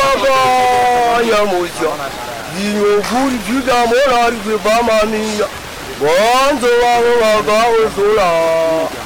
Baba ya moja Dio guri juga mora ri ba ma ni Bonzo wa ga o so la